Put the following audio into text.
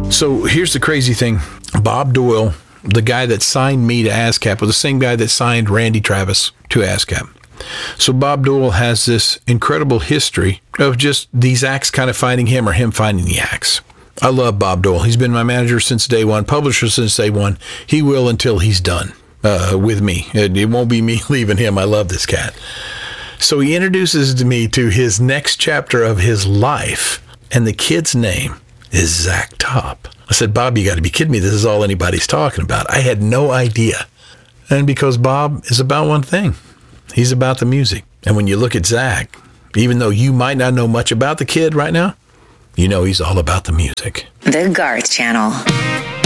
So here's the crazy thing. Bob Doyle, the guy that signed me to ASCAP, was the same guy that signed Randy Travis to ASCAP. So Bob Doyle has this incredible history of just these acts kind of finding him or him finding the acts. I love Bob Doyle. He's been my manager since day one, publisher since day one. He will until he's done with me. It won't be me leaving him. I love this cat. So he introduces me to his next chapter of his life, and the kid's name is Zach Top. I said, Bob, you got to be kidding me. This is all anybody's talking about. I had no idea. And because Bob is about one thing. He's about the music. And when you look at Zach, even though you might not know much about the kid right now, you know he's all about the music. The Garth Channel.